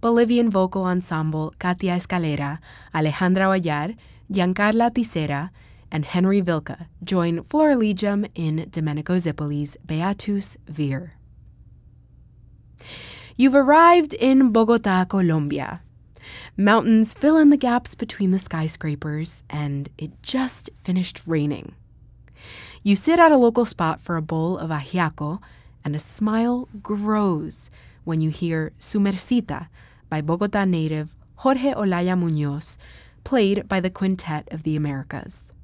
Bolivian vocal ensemble Katia Escalera, Alejandra Vallar, Giancarla Tisera, and Henry Vilca join Florilegium in Domenico Zippoli's Beatus Vir. You've arrived in Bogota, Colombia. Mountains fill in the gaps between the skyscrapers, and it just finished raining. You sit at a local spot for a bowl of ajiaco, and a smile grows when you hear Sumercita by Bogota native Jorge Olaya Muñoz, played by the Quintet of the Americas.